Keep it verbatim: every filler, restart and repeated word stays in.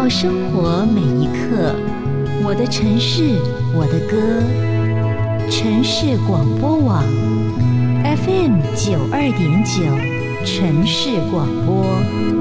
到生活每一刻。我的城市，我的歌。城市广播网 F M 九二点九，城市广播。